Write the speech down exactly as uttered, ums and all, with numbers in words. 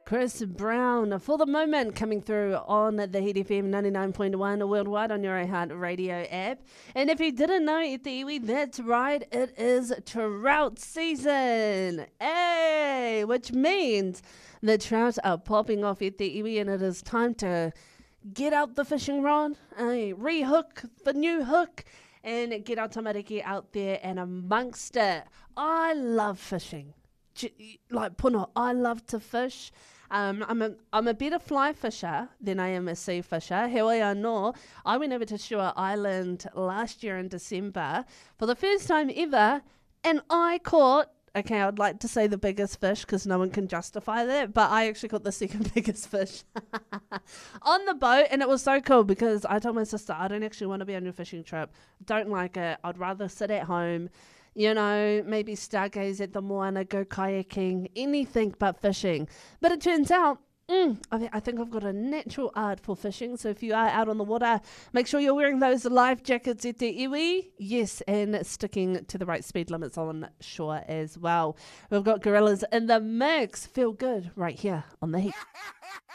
Chris Brown for the moment coming through on the Hit F M ninety-nine point one worldwide on your iHeart Radio app. And if you didn't know, e te iwi, that's right, it is trout season. Hey, which means the trout are popping off e te iwi and it is time to get out the fishing rod, hey, re-hook the new hook and get our tamariki out there and amongst it. I love fishing. Like Puno, I love to fish. Um, I'm a I'm a better fly fisher than I am a sea fisher. He wai anō, I went over to Shua Island last year in December for the first time ever, and I caught, okay, I'd like to say the biggest fish because no one can justify that, but I actually caught the second biggest fish on the boat, and it was so cool because I told my sister, I don't actually want to be on your fishing trip. Don't like it. I'd rather sit at home, you know, maybe stargaze at the moana, go kayaking, anything but fishing. But it turns out, mm, I, th- I think I've got a natural art for fishing. So if you are out on the water, make sure you're wearing those life jackets e te iwi. Yes, and sticking to the right speed limits on shore as well. We've got Gorillas in the mix. Feel good right here on The Heat.